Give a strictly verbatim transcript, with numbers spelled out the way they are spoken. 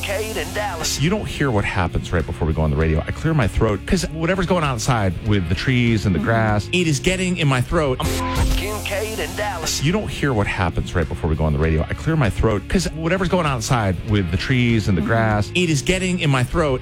Kincaid and Dallas. You don't hear what happens right before we go on the radio. I clear my throat because whatever's going on outside with the trees and the grass, it is getting in my throat. Kincaid and Dallas. You don't hear what happens right before we go on the radio. I clear my throat because whatever's going on outside with the trees and the grass, it is getting in my throat.